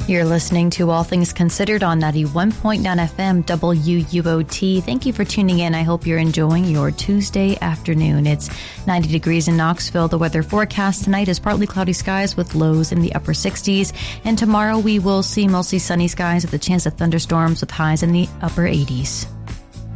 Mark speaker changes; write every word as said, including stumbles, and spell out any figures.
Speaker 1: You're listening to All Things Considered on ninety-one point nine F M W U O T. Thank you for tuning in. I hope you're enjoying your Tuesday afternoon. It's ninety degrees in Knoxville. The weather forecast tonight is partly cloudy skies with lows in the upper sixties. And tomorrow we will see mostly sunny skies with a chance of thunderstorms with highs in the upper eighties.